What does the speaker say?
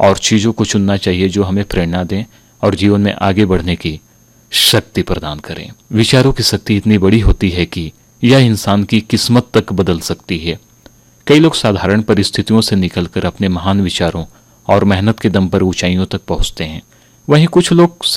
और चीज़ों को चुनना चाहिए जो हमें प्रेरणा दें और जीवन में आगे बढ़ने की शक्ति प्रदान करें। विचारों की शक्ति इतनी बड़ी होती है कि यह इंसान की किस्मत तक बदल सकती है। कई लोग साधारण परिस्थितियों से निकलकर अपने महान विचारों और मेहनत के दम पर ऊंचाइयों तक पहुंचते हैं। वहीं कुछ लोग